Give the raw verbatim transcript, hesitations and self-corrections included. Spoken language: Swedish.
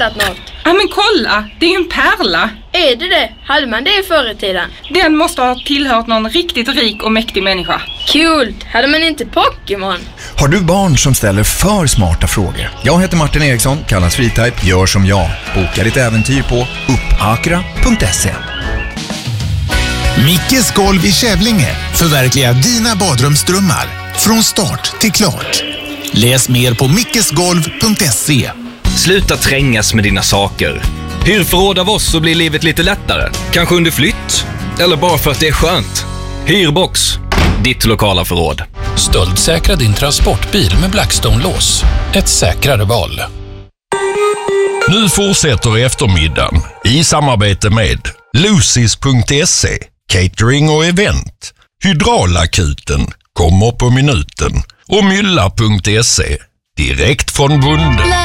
hittat något. Ja men kolla, det är ju en pärla. Är det det? Hade man det förr i tiden? Den måste ha tillhört någon riktigt rik och mäktig människa. Kul! Hade man inte Pokémon? Har du barn som ställer för smarta frågor? Jag heter Martin Eriksson, kallas Freetype. Gör som jag. Boka ditt äventyr på uppakra punkt se. Mickes golv i Kävlinge förverkligar dina badrumsdrömmar från start till klart. Läs mer på mickesgolv punkt se. Sluta trängas med dina saker. Hyr förråd av oss så blir livet lite lättare. Kanske under flytt. Eller bara för att det är skönt. Hyrbox. Ditt lokala förråd. Stöldsäkra din transportbil med Blackstone-lås. Ett säkrare val. Nu fortsätter eftermiddagen i samarbete med Lucis punkt se, catering och event. Hydraulakuten kommer på minuten och Mylla punkt se, direkt från bonden.